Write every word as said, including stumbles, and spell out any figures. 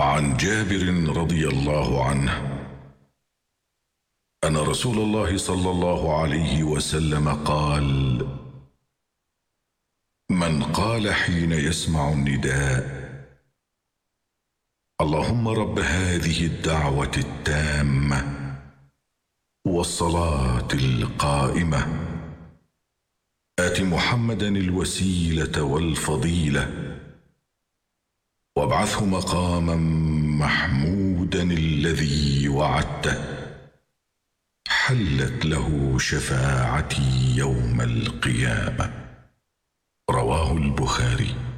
عن جابر رضي الله عنه أن رسول الله صلى الله عليه وسلم قال: من قال حين يسمع النداء: اللهم رب هذه الدعوة التامة والصلاة القائمة آت محمدا الوسيلة والفضيلة وابعثه مقاما محمودا الذي وعدته، حلت له شفاعتي يوم القيامة. رواه البخاري.